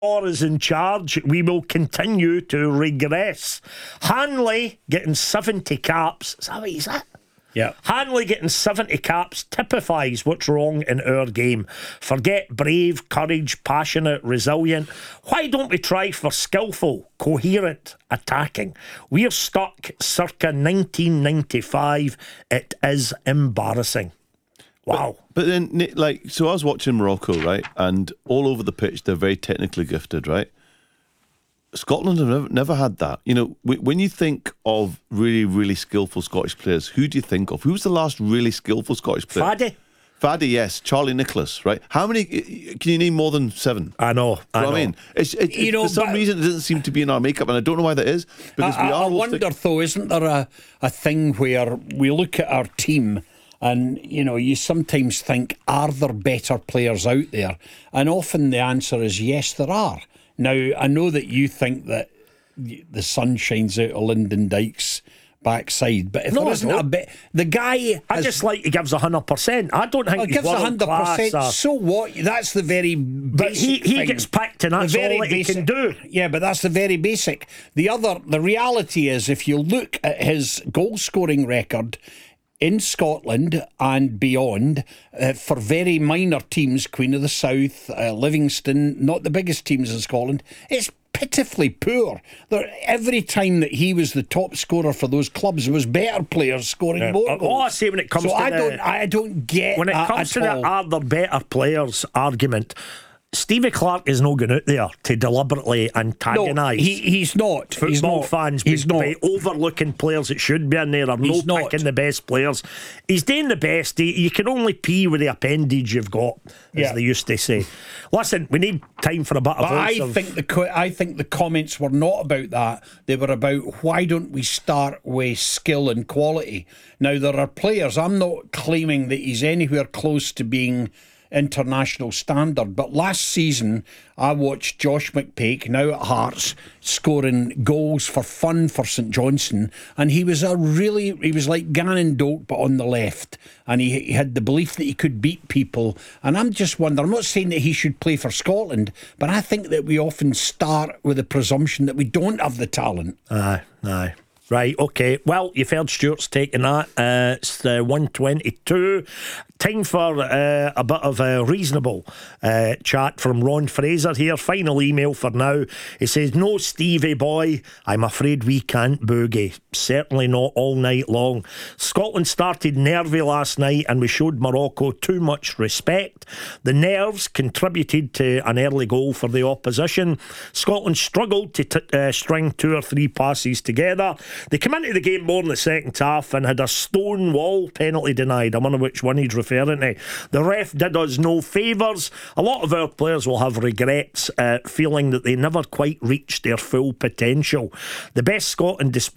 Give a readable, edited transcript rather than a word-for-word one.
is in charge, we will continue to regress. Hanley getting 70 caps. Is that what he's at? Yeah. Hanley getting 70 caps typifies what's wrong in our game. Forget brave, courage, passionate, resilient. Why don't we try for skillful, coherent attacking? We're stuck circa 1995. It is embarrassing. Wow. But then, so I was watching Morocco, right? And all over the pitch, they're very technically gifted, right? Scotland have never had that. You know, when you think of really, really skillful Scottish players, who do you think of? Who was the last really skillful Scottish player? Faddy, yes. Charlie Nicholas, right? How many? Can you name more than 7? I know. I mean, for some reason, it doesn't seem to be in our makeup, and I don't know why that is. Because I wonder, though, isn't there a thing where we look at our team and, you know, you sometimes think, are there better players out there? And often the answer is yes, there are. Now, I know that you think that the sun shines out of Lyndon Dykes' backside, but if there isn't a bit, the guy, I just like he gives 100%. I don't think he gives 100%. So what? That's the very basic. But he gets picked, and that's all that he can do. Yeah, but that's the very basic. The reality is, if you look at his goal scoring record in Scotland and beyond, for very minor teams, Queen of the South, Livingston, not the biggest teams in Scotland, it's pitifully poor. Every time that he was the top scorer for those clubs, there was better players scoring more goals. All I say when it comes I don't get when it comes to the are there better players argument. Stevie Clarke is not going out there to deliberately antagonise. No, he's not. Football fans by overlooking players that should be in there or not picking the best players. He's doing the best. You can only pee with the appendage you've got, as they used to say. Listen, we need time for a bit of voice. I think the comments were not about that. They were about why don't we start with skill and quality. Now, there are players, I'm not claiming that he's anywhere close to being international standard, but last season I watched Josh McPake, now at Hearts, scoring goals for fun for St Johnstone, and he was like Gannon Doak but on the left, and he had the belief that he could beat people. And I'm just wondering, I'm not saying that he should play for Scotland, but I think that we often start with the presumption that we don't have the talent. Aye. Right, okay. Well, you've heard Stuart's taking that. It's 1:22. Time for a bit of a reasonable chat from Ron Fraser here. Final email for now. He says, "No, Stevie boy, I'm afraid we can't boogie. Certainly not all night long. Scotland started nervy last night and we showed Morocco too much respect. The nerves contributed to an early goal for the opposition. Scotland struggled to string 2 or 3 passes together. They came into the game more in the second half and had a stone wall penalty denied." I wonder which one he's referring to. "The ref did us no favours. A lot of our players will have regrets, feeling that they never quite reached their full potential. The best Scotland displayed